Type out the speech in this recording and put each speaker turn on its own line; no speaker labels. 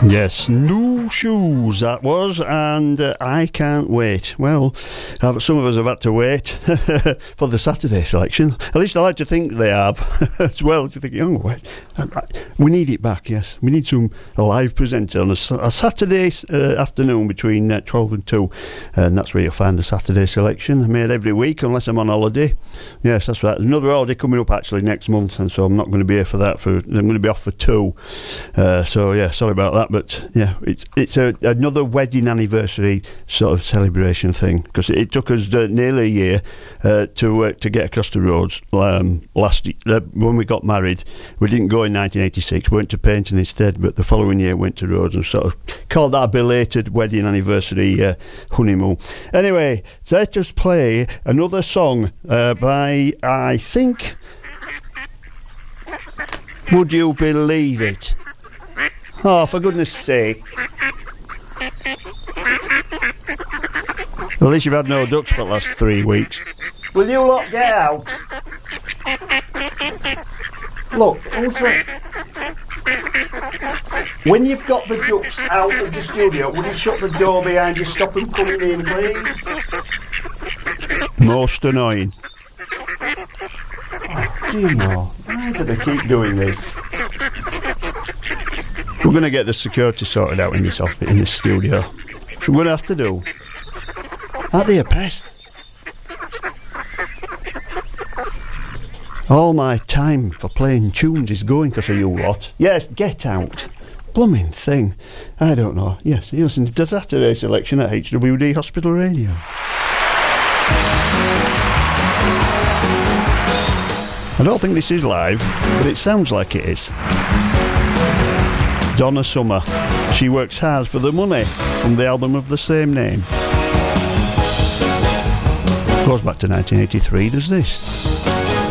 Yes, New Shoes that was, and I Can't Wait. Well, some of us have had to wait for the Saturday selection. At least I like to think they have as well. To think, oh, wait, we need it back. Yes, we need a live presenter on a Saturday afternoon between 12 and 2, and that's where you'll find the Saturday selection made every week, unless I'm on holiday. Yes, that's right. Another holiday coming up actually next month, and so I'm not going to be here for that. I'm going to be off for 2. So yeah, sorry about that. But yeah, it's another wedding anniversary sort of celebration thing, because it took us nearly a year to get across the roads. Last when we got married, we didn't go in 1986. We went to Paynton instead, but the following year went to Rhodes and sort of called that a belated wedding anniversary honeymoon. Anyway, so let us play another song by, I think, Would You Believe It? Oh, for goodness sake. At least you've had no ducks for the last 3 weeks. Will you lot get out? Look, also, when you've got the ducks out of the studio, will you shut the door behind you, stop them coming in, please? Most annoying. Oh, do you know, why do they keep doing this? We're going to get the security sorted out in this office, in this studio. Which we're going to have to do. Aren't they a pest? All my time for playing tunes is going because of you lot. Yes, get out. Blooming thing. I don't know. Yes, you listen to the Saturday selection at HWD Hospital Radio. I don't think this is live, but it sounds like it is. Donna Summer. She Works Hard for the Money, from the album of the same name. Goes back to 1983, does this?